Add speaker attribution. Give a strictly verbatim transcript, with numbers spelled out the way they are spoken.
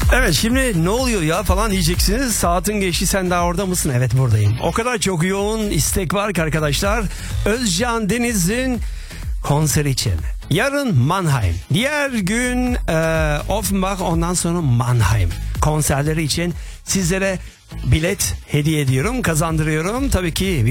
Speaker 1: Evet, şimdi ne oluyor ya falan diyeceksiniz. Saatin geçti, sen daha orada mısın? Evet, buradayım. O kadar çok yoğun istek var ki arkadaşlar. Özcan Deniz'in konseri için. Yarın Mannheim. Diğer gün e, Offenbach, ondan sonra Mannheim. Konserleri için sizlere bilet hediye ediyorum, kazandırıyorum. Tabii ki